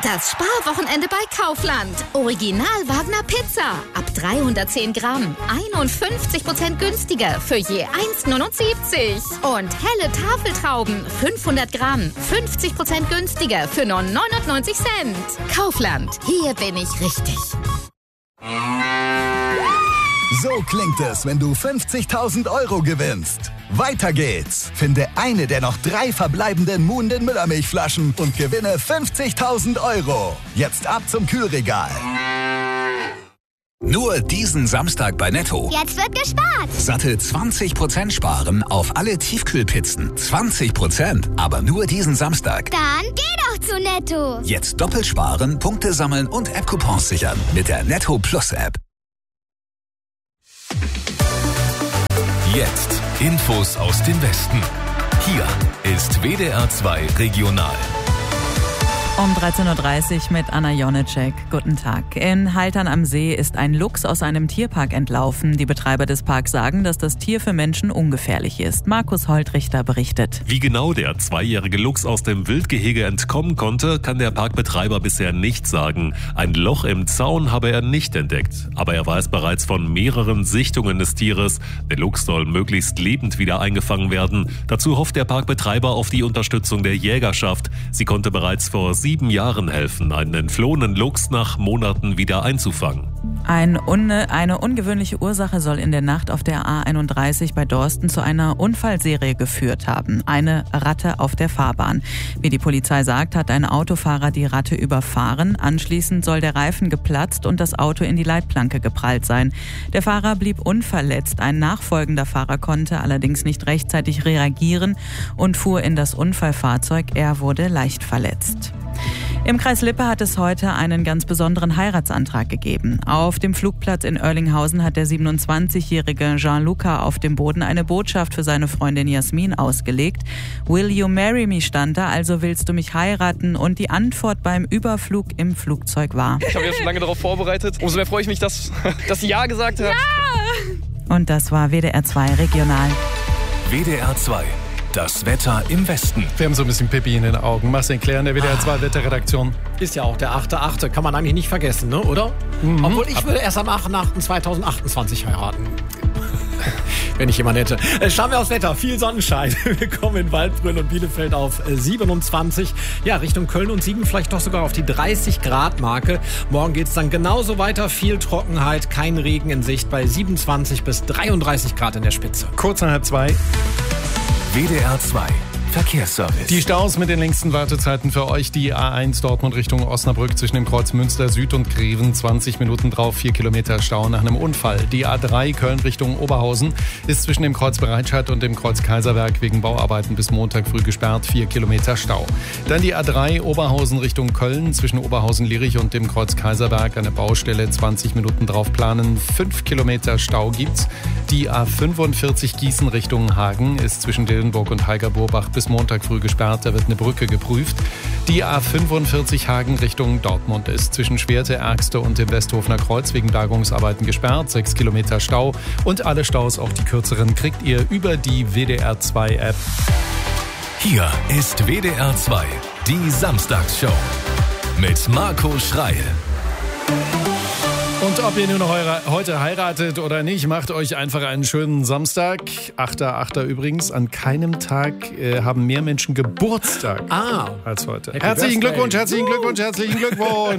Das Sparwochenende bei Kaufland. Original Wagner Pizza. Ab 310 Gramm. 51% günstiger für je 1,79. Und helle Tafeltrauben. 500 Gramm. 50% günstiger für nur 99 Cent. Kaufland. Hier bin ich richtig. So klingt es, wenn du 50.000 € gewinnst. Weiter geht's. Finde eine der noch 3 verbleibenden Muhnden Müllermilchflaschen und gewinne 50.000 €. Jetzt ab zum Kühlregal. Nur diesen Samstag bei Netto. Jetzt wird gespart. Satte 20% sparen auf alle Tiefkühlpizzen. 20%, aber nur diesen Samstag. Dann geh doch zu Netto. Jetzt doppelt sparen, Punkte sammeln und App-Coupons sichern mit der Netto Plus App. Jetzt Infos aus dem Westen. Hier ist WDR 2 Regional. Um 13.30 Uhr mit Anna Jonitschek. Guten Tag. In Haltern am See ist ein Luchs aus einem Tierpark entlaufen. Die Betreiber des Parks sagen, dass das Tier für Menschen ungefährlich ist. Markus Holtrichter berichtet. Wie genau der 2-jährige Luchs aus dem Wildgehege entkommen konnte, kann der Parkbetreiber bisher nicht sagen. Ein Loch im Zaun habe er nicht entdeckt. Aber er weiß bereits von mehreren Sichtungen des Tieres. Der Luchs soll möglichst lebend wieder eingefangen werden. Dazu hofft der Parkbetreiber auf die Unterstützung der Jägerschaft. Sie konnte bereits vor 7 Jahren helfen, einen entflohenen Luchs nach Monaten wieder einzufangen. Eine ungewöhnliche Ursache soll in der Nacht auf der A31 bei Dorsten zu einer Unfallserie geführt haben. Eine Ratte auf der Fahrbahn. Wie die Polizei sagt, hat ein Autofahrer die Ratte überfahren. Anschließend soll der Reifen geplatzt und das Auto in die Leitplanke geprallt sein. Der Fahrer blieb unverletzt. Ein nachfolgender Fahrer konnte allerdings nicht rechtzeitig reagieren und fuhr in das Unfallfahrzeug. Er wurde leicht verletzt. Im Kreis Lippe hat es heute einen ganz besonderen Heiratsantrag gegeben. Auf dem Flugplatz in Oerlinghausen hat der 27-jährige Gianluca auf dem Boden eine Botschaft für seine Freundin Jasmin ausgelegt. Will you marry me stand da, also willst du mich heiraten? Und die Antwort beim Überflug im Flugzeug war: Ich habe ja schon lange darauf vorbereitet. Umso mehr freue ich mich, dass sie Ja gesagt hat. Ja! Und das war WDR 2 Regional. WDR 2. Das Wetter im Westen. Wir haben so ein bisschen Pipi in den Augen. Marcel Claire in der WDR 2 Wetterredaktion. Ist ja auch der 8.8. Kann man eigentlich nicht vergessen, ne? Oder? Mhm. Obwohl ich würde erst am 8.8.2028 heiraten. Wenn ich jemanden hätte. Schauen wir aufs Wetter. Viel Sonnenschein. Wir kommen in Waldbrunn und Bielefeld auf 27. Ja, Richtung Köln und Siegen vielleicht doch sogar auf die 30-Grad-Marke. Morgen geht es dann genauso weiter. Viel Trockenheit, kein Regen in Sicht bei 27 bis 33 Grad in der Spitze. Kurz nach 2. WDR 2 Verkehrsservice. Die Staus mit den längsten Wartezeiten für euch. Die A1 Dortmund Richtung Osnabrück zwischen dem Kreuz Münster Süd und Greven. 20 Minuten drauf, 4 Kilometer Stau nach einem Unfall. Die A3 Köln Richtung Oberhausen ist zwischen dem Kreuz Bereitstadt und dem Kreuz Kaiserwerk wegen Bauarbeiten bis Montag früh gesperrt. 4 Kilometer Stau. Dann die A3 Oberhausen Richtung Köln zwischen Oberhausen-Lierich und dem Kreuz Kaiserwerk. Eine Baustelle, 20 Minuten drauf planen. 5 Kilometer Stau gibt's. Die A45 Gießen Richtung Hagen ist zwischen Dillenburg und Heiger-Burbach bis Montag früh gesperrt, da wird eine Brücke geprüft. Die A45 Hagen Richtung Dortmund ist zwischen Schwerte, Ergste und dem Westhofener Kreuz wegen Bergungsarbeiten gesperrt. 6 Kilometer Stau und alle Staus, auch die kürzeren, kriegt ihr über die WDR 2 App. Hier ist WDR 2, die Samstagsshow mit Marco Schreil. Und ob ihr nun heute heiratet oder nicht, macht euch einfach einen schönen Samstag. 8.8. übrigens. An keinem Tag haben mehr Menschen Geburtstag als heute. Herzlichen Glückwunsch, herzlichen Glückwunsch, herzlichen Glückwunsch.